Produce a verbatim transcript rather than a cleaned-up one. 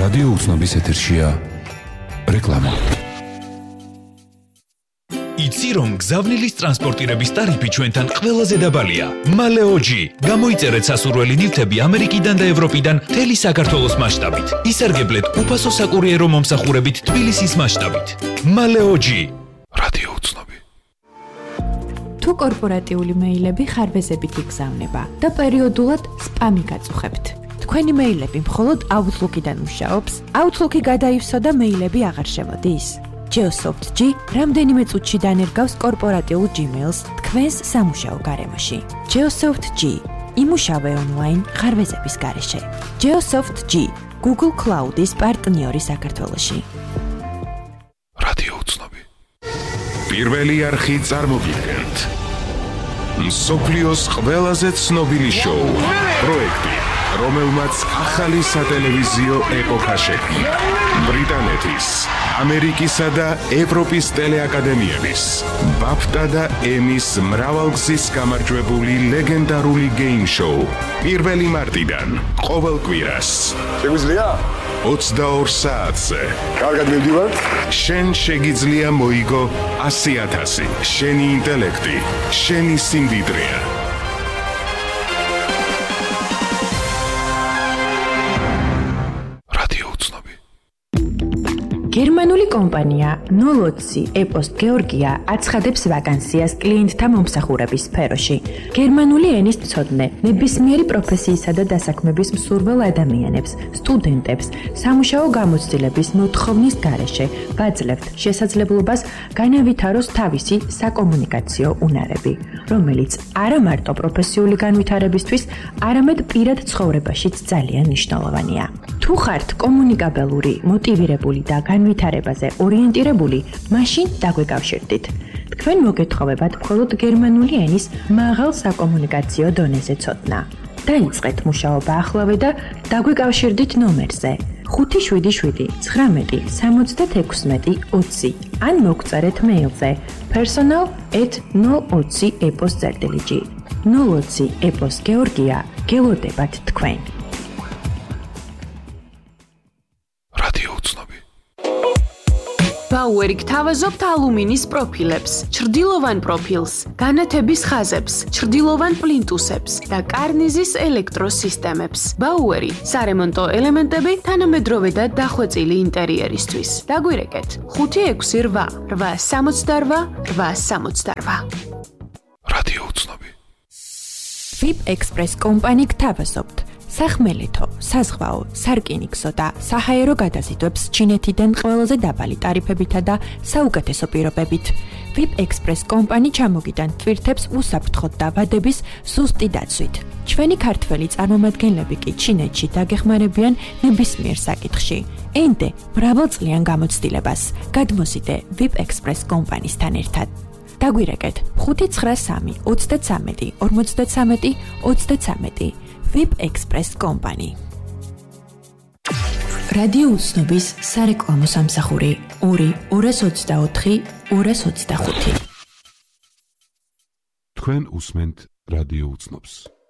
რადიო უცნობის ეთერშია რეკლამა. იცი რომ გზავნილის ტრანსპორტირების ტარიფი ჩვენთან ყველაზე დაბალია. მალეოჯი. გამოიწერეთ სასურველი ნივთები ამერიკიდან და ევროპიდან მთელი საქართველოს მასშტაბით. ისარგებლეთ უფასო საკურიერო მომსახურებით თბილისის მასშტაბით. მალეოჯი. რადიო უცნობი. თუ კორპორატიული მეილები ხარვეზებით იგზავნება და პერიოდულად სპამი გაწუხებთ. თქვენი მეილები მხოლოდ Outlook-იდან მუშაობს, Outlook-ი გადაივსო და მეილები აღარ შემოდის. Geosoft G რამდენიმე წუთში დანერგავს კორპორატიულ Gmail-ს თქვენს სამუშაო გარემოში. Geosoft G იმუშავე ონლაინ ხარვეზების გარეშე. Geosoft G Google Cloud-ის პარტნიორი საქართველოში. რადიო უცნობი. პირველი არხი წარმოგიდგენთ. მსოფლიოს ყველაზე ცნობილი შოუ პროექტი, რომელმაც ახალი სატელევიზიო ეპოქა შექმნა. ბრიტანეთის, ამერიკისა და ევროპის ტელეაკადემიების, ბაფტა და ემის მრავალგზის გამარჯვებული ლეგენდარული გეიმ შოუ პირველი მარტიდან ყოველ კვირას. შეგვიძლია? ოცდაორ საათზე. კარგად მივდივართ. შენ შეგიძლია მოიგო ასი ათასი. შენი ინტელექტი, შენი სიმდიდრეა. გერმანული კომპანია ნოლოცი ეპოსტ გეორგია აცხადებს ვაკანსიას კლიენტთა მომსახურების სფეროში. გერმანული ენის მცოდნე, ნებისმიერი პროფესიისა და დასაქმების მსურველ ადამიანებს, სტუდენტებს, სამუშაო გამოცდილების მოთხოვნის გარეშე ვაძლევთ შესაძლებლობას განავითაროს თავისი საკომუნიკაციო უნარები, რომელიც არა მარტო პროფესიული განვითარებისთვის, არამედ პირად ცხოვრებაშიც ძალიან მნიშვნელოვანია. თუ ხართ კომუნიკაბელური, მოტივირებული და განვითარებაზე ორიენტირებული, მაშინ დაგვეკავშირდით. თქვენ მოგეთხოვებათ მხოლოდ გერმანული ენის მაღალ საკომუნიკაციო დონეზე ცოდნა. დაიწყეთ მუშაობა ახლავე და დაგვეკავშირდით ნომერზე ხუთი შვიდი შვიდი ცხრამეტი სამოცდათექვსმეტი ოცი ან მოგწერეთ მეილზე personal at nol ოცი epos.gr. nol ოცი epos გეორგია გელოდებათ თქვენ. ბაუერი გთავაზობთ ალუმინის პროფილებს, ჩრდილოვან პროფილს, განათების ხაზებს, ჩრდილოვან პლინტუსებს და კარნიზის ელექტროსისტემებს. ბაუერი სარემონტო ელემენტები თანამედროვე და დახვეწილი ინტერიერისთვის. დაგვირეკეთ ხუთი ექვსი რვა რვა სამოცდარვა რვა სამოცდარვა. რადიო უცნობი. VIP Express კომპანი გთავაზობთ სახმელეთო, საზღვაო, სარკინიგზო და საჰაერო გადაზიდვებს ჩინეთიდან ყველაზე დაბალი ტარიფებითა და საუკეთესო პირობებით. VIP Express კომპანი ჩამოგიტანთ ტვირთებს უსაფრთხოდ და ვადების სუსტი დაცვით. ჩვენი ქართველი წარმომადგენლები კი ჩინეთში დაგეხმარებიან ნებისმიერ საკითხში. ენდე მრავალწლიან გამოცდილებას. გადმოსიდე VIP Express კომპანისთან ერთად. დაგვირეკეთ ხუთი ცხრა სამი ოცდაცამეტი ორმოცდაცამეტი ოცდაცამეტი. VIP Express კომპანი. რადიო უცნობის სარეკლამო სამსახური ორი ორას ოცდაოთხი ორას ოცდახუთი. თქვენ უსმენთ რადიო უცნობს.